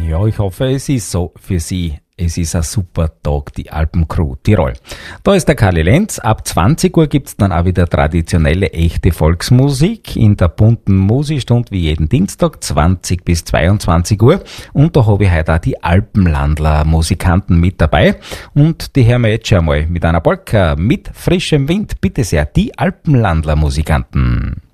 Ja, ich hoffe, es ist so für Sie. Es ist ein super Tag, die Alpencrew Tirol. Da ist der Karli Lenz. Ab 20 Uhr gibt's dann auch wieder traditionelle, echte Volksmusik in der bunten Musikstund wie jeden Dienstag, 20 bis 22 Uhr. Und da habe ich heute auch die Alpenlandler Musikanten mit dabei. Und die hören wir jetzt schon einmal mit einer Polka mit frischem Wind. Bitte sehr, die Alpenlandler Musikanten.